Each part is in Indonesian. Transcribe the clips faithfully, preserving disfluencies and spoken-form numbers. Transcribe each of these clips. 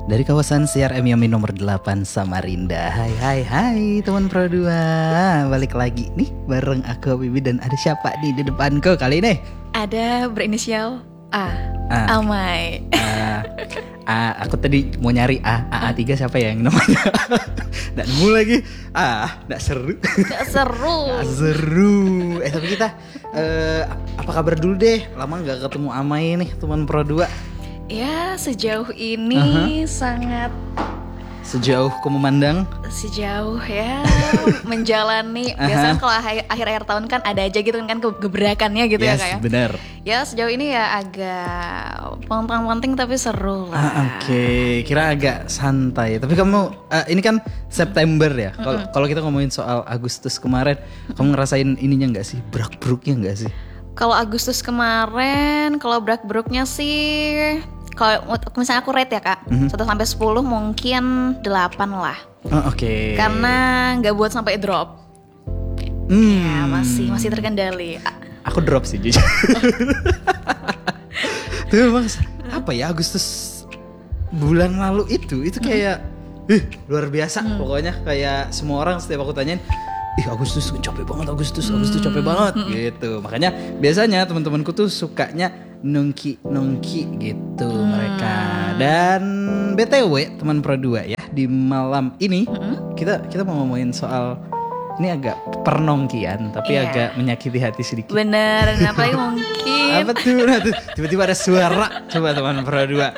Dari kawasan C R M Yamin nomor delapan Samarinda. Hai hai hai teman Pro dua. Balik lagi nih bareng aku Bibi dan ada siapa nih di depanku kali ini? Ada berinisial A. Ah. Amai. Ah, ah, aku tadi mau nyari A, A A tiga siapa ya yang namanya? Nggak nemu lagi. Ah, nggak seru. Gak seru. Nggak seru. Eh tapi kita eh, apa kabar dulu deh? Lama nggak ketemu Amai nih teman Pro dua. Ya sejauh ini uh-huh. sangat Sejauh ku memandang Sejauh ya menjalani uh-huh. Biasanya kalau akhir-akhir tahun kan ada aja gitu kan gebrakannya gitu yes, ya kayak. Benar. Ya sejauh ini ya agak pontang-ponting tapi seru lah. Ah, Oke, okay. Kira agak santai. Tapi kamu uh, ini kan September ya. Kalau uh-uh. kalau kita ngomongin soal Agustus kemarin, uh-uh. kamu ngerasain ininya nggak sih? Brak-bruknya nggak sih? Kalau Agustus kemarin, kalau brak-bruknya sih, kalau misalnya aku rate ya kak, mm-hmm. satu sampai sepuluh mungkin delapan lah. Oh, Oke. Okay. Karena nggak buat sampai drop. Hmm. Ya masih masih terkendali. Aku drop sih jujur. Tapi memang apa ya Agustus bulan lalu itu itu kayak, mm-hmm. ih luar biasa. Mm. Pokoknya kayak semua orang setiap aku tanyain, ih Agustus capek banget Agustus Agustus capek banget hmm. gitu. Makanya biasanya teman-temanku tuh sukanya nongki-nongki gitu hmm. mereka. Dan B T W teman Pro dua ya, di malam ini hmm. kita kita mau ngomongin soal ini agak pernongkian tapi yeah. agak menyakiti hati sedikit. Bener, apalagi mungkin apa tuh? Nah, tuh tiba-tiba ada suara. Coba teman Pro dua.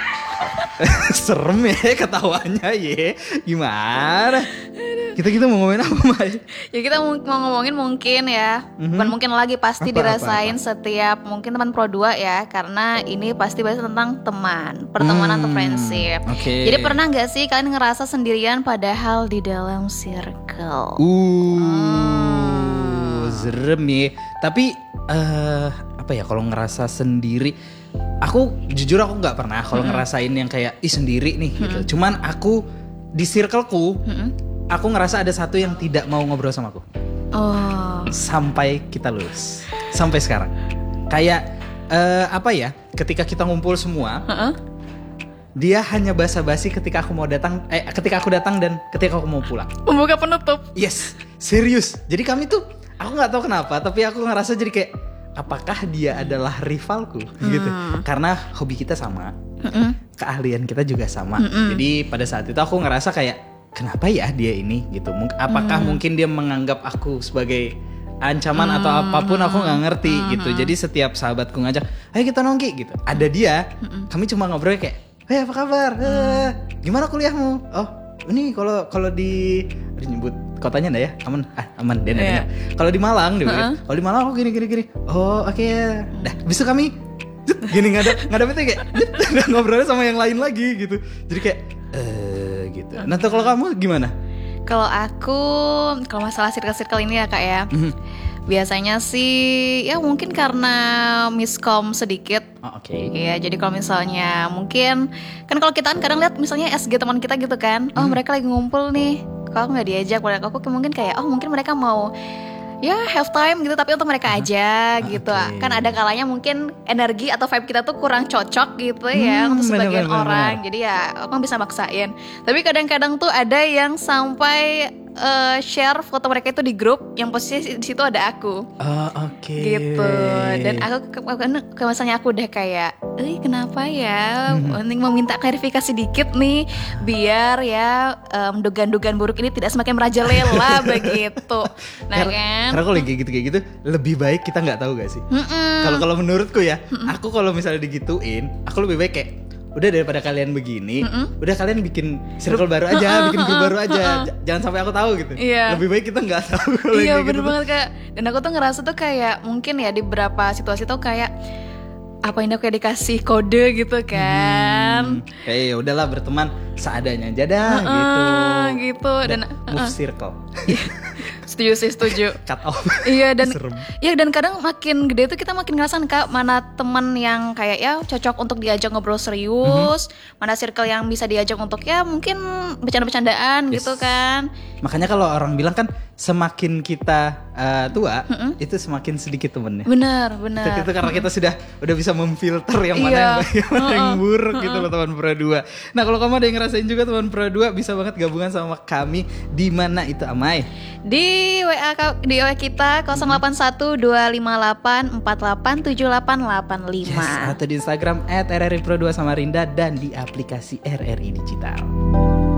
Serem ya ketawanya ya. Gimana? Kita kita mau ngomongin apa, Mai? Ya kita mau, mau ngomongin mungkin ya, mm-hmm. bukan mungkin lagi pasti apa, dirasain apa, apa. Setiap mungkin teman Pro dua ya, karena ini pasti bahas tentang teman, pertemanan hmm, atau friendship. Okay. Jadi pernah nggak sih kalian ngerasa sendirian padahal di dalam circle? Uh, hmm. Serem ya. Tapi uh, apa ya kalau ngerasa sendiri? Aku jujur aku nggak pernah kalau mm-hmm. ngerasain yang kayak ih sendiri nih mm-hmm. gitu. Cuman aku di circleku, mm-hmm. aku ngerasa ada satu yang tidak mau ngobrol sama aku. Oh. Sampai kita lulus, sampai sekarang. Kayak uh, apa ya? Ketika kita ngumpul semua, uh-uh. dia hanya basa-basi ketika aku mau datang, eh ketika aku datang dan ketika aku mau pulang. Pembuka penutup. Yes, serius. Jadi kami tuh, aku nggak tahu kenapa, tapi aku ngerasa jadi kayak apakah dia adalah rivalku hmm. gitu. Karena hobi kita sama, mm-mm. keahlian kita juga sama. Mm-mm. Jadi pada saat itu aku ngerasa kayak kenapa ya dia ini gitu. Apakah hmm. mungkin dia menganggap aku sebagai ancaman hmm. atau apapun aku nggak ngerti hmm. gitu. Jadi setiap sahabatku ngajak, ayo kita nongki gitu. Ada dia, hmm. kami cuma ngobrol kayak, hey apa kabar? Hmm. Eh, gimana kuliahmu? Oh ini kalau kalau di nyebut kotanya ndak ya? Aman, ah aman dia yeah. Kalau di Malang dia uh-huh. kalau di Malang aku gini gini gini. Oh oke okay. Dah besok kami gini nggak ada nggak ada kayak ngobrolnya sama yang lain lagi gitu. Jadi kayak eh gitu. Nah kalau kamu gimana? Kalau aku kalau masalah circle-circle ini ya kak ya, mm-hmm. biasanya sih ya mungkin karena miskom sedikit. Oh, Oke. Okay. Ya jadi kalau misalnya mungkin kan kalau kita kan kadang lihat misalnya S G teman kita gitu kan, oh mm-hmm. mereka lagi ngumpul nih, kalau nggak diajak, mereka aku mungkin kayak oh mungkin mereka mau ya have time gitu tapi untuk mereka aja uh, gitu okay. Kan ada kalanya mungkin energi atau vibe kita tuh kurang cocok gitu ya hmm, untuk sebagian bener, orang bener. Jadi ya aku bisa maksain. Tapi kadang-kadang tuh ada yang sampai uh, share foto mereka itu di grup yang posisi di situ ada aku. Oh, oke. Okay. Gitu. Dan aku ke misalnya aku udah kayak, "Eh, kenapa ya? Mending mau minta klarifikasi dikit nih biar ya um, dugaan-dugaan buruk ini tidak semakin merajalela begitu." Nah, karena, kan karena kalau kayak gitu kayak gitu lebih baik kita nggak tahu gak sih? Kalau kalau menurutku ya, Mm-mm. aku kalau misalnya digituin, aku lebih baik kayak udah daripada kalian begini, Mm-mm. udah kalian bikin circle baru aja, bikin grup baru aja, J- jangan sampai aku tahu gitu. Yeah. Lebih baik kita nggak tahu kalau Iya kayak bener gitu. banget kak. Dan aku tuh ngerasa tuh kayak mungkin ya di beberapa situasi tuh kayak apa ini aku kayak dikasih kode gitu kan. Hmm, kayak ya udahlah berteman seadanya aja dah uh-uh, gitu. gitu. Dan move uh-uh. circle. Setuju sih, setuju. Cut off. Iya dan Serem. iya dan kadang makin gede tuh kita makin ngerasain Kak, mana teman yang kayak ya cocok untuk diajak ngobrol serius, mm-hmm. mana circle yang bisa diajak untuk ya mungkin bercanda-bercandaan yes. gitu kan. Makanya kalau orang bilang kan semakin kita uh, tua, mm-hmm. itu semakin sedikit temennya. Benar, benar. Itu, itu karena kita sudah udah bisa memfilter yang mana iya. yang baik, yang mana uh-uh. yang buruk uh-uh. gitu loh teman Pro dua. Nah kalau kamu ada yang ngerasain juga teman Pro dua, bisa banget gabungan sama kami. Di mana itu Amai? Di W A di W A kita nol delapan satu dua lima delapan empat delapan tujuh delapan delapan lima. Yes, atau di Instagram et R R I Pro dua Samarinda dan di aplikasi R R I Digital.